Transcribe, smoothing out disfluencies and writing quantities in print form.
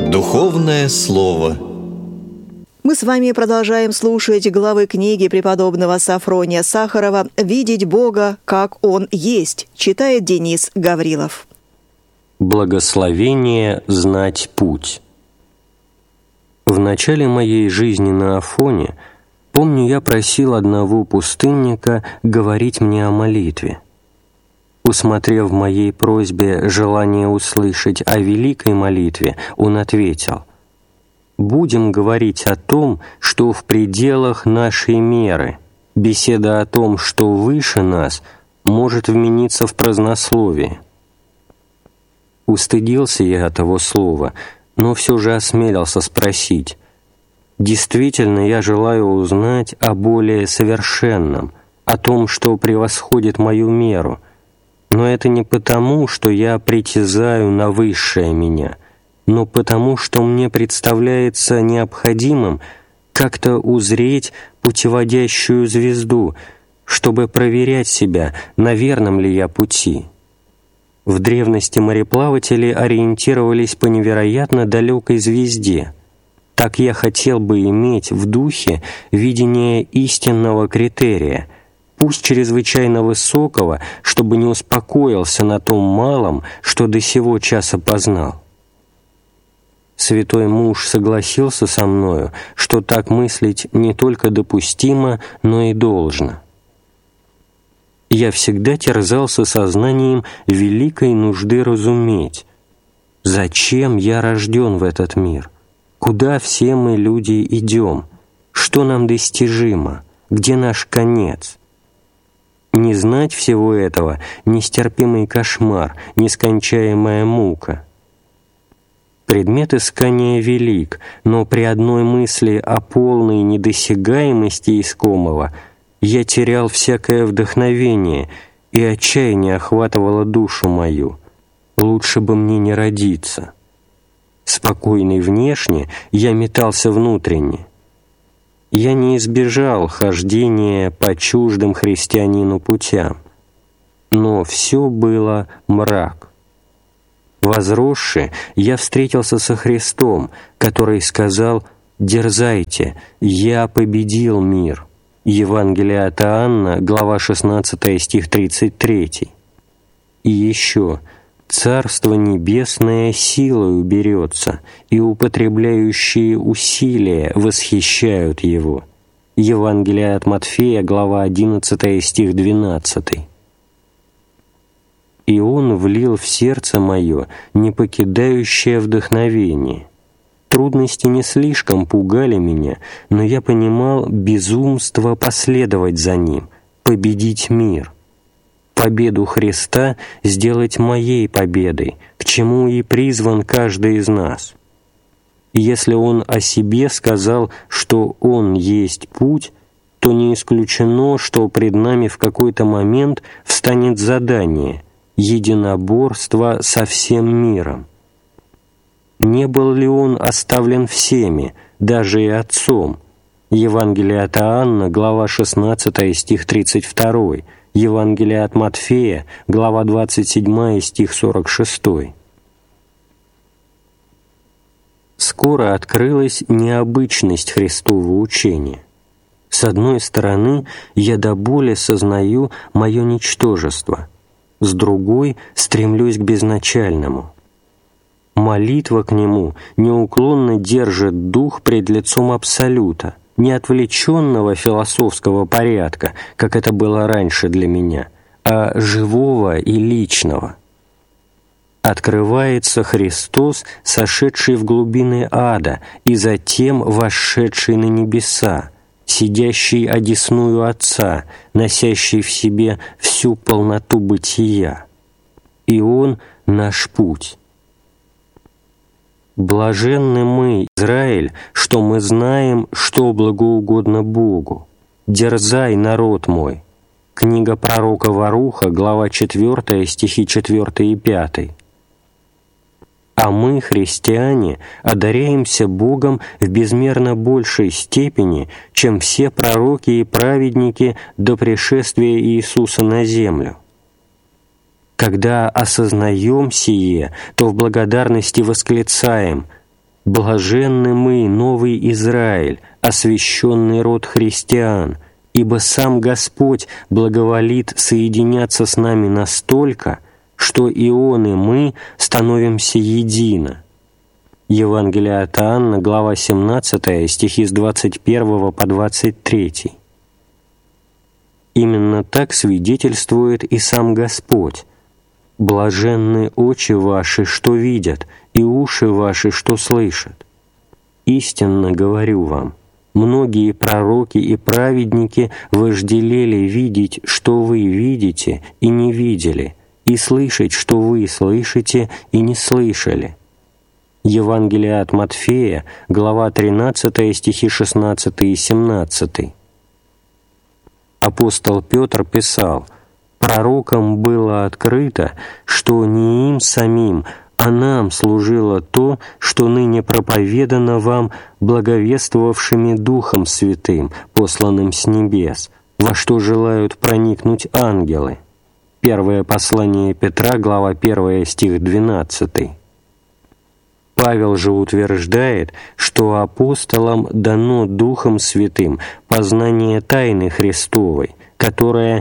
Духовное слово. Мы с вами продолжаем слушать главы книги преподобного Сафрония Сахарова «Видеть Бога, как Он есть», читает Денис Гаврилов. Благословение знать путь. В начале моей жизни на Афоне, помню, я просил одного пустынника говорить мне о молитве. Усмотрев в моей просьбе желание услышать о великой молитве, он ответил: «Будем говорить о том, что в пределах нашей меры. Беседа о том, что выше нас, может вмениться в празднословие». Устыдился я того слова, но все же осмелился спросить: «Действительно, я желаю узнать о более совершенном, о том, что превосходит мою меру. Но это не потому, что я притязаю на высшее меня, но потому, что мне представляется необходимым как-то узреть путеводящую звезду, чтобы проверять себя, на верном ли я пути». В древности мореплаватели ориентировались по невероятно далекой звезде. Так я хотел бы иметь в духе видение истинного критерия, пусть чрезвычайно высокого, чтобы не успокоился на том малом, что до сего часа познал. Святой муж согласился со мною, что так мыслить не только допустимо, но и должно. Я всегда терзался сознанием великой нужды разуметь, зачем я рожден в этот мир, куда все мы, люди, идем, что нам достижимо, где наш конец. Не знать всего этого — нестерпимый кошмар, нескончаемая мука. Предмет искания велик, но при одной мысли о полной недосягаемости искомого я терял всякое вдохновение, и отчаяние охватывало душу мою. Лучше бы мне не родиться. Спокойный внешне, я метался внутренне. Я не избежал хождения по чуждым христианину путям, но все было мрак. Возросши, я встретился со Христом, который сказал: «Дерзайте, я победил мир». Евангелие от Иоанна, глава 16, стих 33. И еще: «Царство небесное силою берется, и употребляющие усилия восхищают его». Евангелие от Матфея, глава 11, стих 12. «И Он влил в сердце мое непокидающее вдохновение». Трудности не слишком пугали меня, но я понимал безумство последовать за Ним, победить мир. Победу Христа сделать моей победой, к чему и призван каждый из нас. И если Он о себе сказал, что Он есть путь, то не исключено, что пред нами в какой-то момент встанет задание — единоборство со всем миром. Не был ли Он оставлен всеми, даже и Отцом? Евангелие от Иоанна, глава 16, стих 32. Евангелие от Матфея, глава 27, стих 46. Скоро открылась необычность Христового учения. С одной стороны, я до боли сознаю мое ничтожество, с другой стремлюсь к безначальному. Молитва к Нему неуклонно держит дух пред лицом Абсолюта, не отвлеченного философского порядка, как это было раньше для меня, а живого и личного. Открывается Христос, сошедший в глубины ада и затем вошедший на небеса, сидящий одесную Отца, носящий в себе всю полноту бытия. И Он — наш путь. Блаженны мы, Израиль, что мы знаем, что благоугодно Богу. Дерзай, народ мой. Книга пророка Варуха, глава 4, стихи 4 и 5. А мы, христиане, одаряемся Богом в безмерно большей степени, чем все пророки и праведники до пришествия Иисуса на землю. Когда осознаем сие, то в благодарности восклицаем: «Блаженны мы, новый Израиль, освященный род христиан, ибо сам Господь благоволит соединяться с нами настолько, что и Он, и мы становимся едино». Евангелие от Иоанна, глава 17, стихи с 21 по 23. Именно так свидетельствует и сам Господь: «Блаженны очи ваши, что видят, и уши ваши, что слышат. Истинно говорю вам, многие пророки и праведники вожделели видеть, что вы видите, и не видели, и слышать, что вы слышите, и не слышали». Евангелие от Матфея, глава 13, стихи 16 и 17. Апостол Петр писал: «Пророкам было открыто, что не им самим, а нам служило то, что ныне проповедано вам благовествовавшими Духом Святым, посланным с небес, во что желают проникнуть ангелы». Первое послание Петра, глава 1, стих 12. Павел же утверждает, что апостолам дано Духом Святым познание тайны Христовой, которая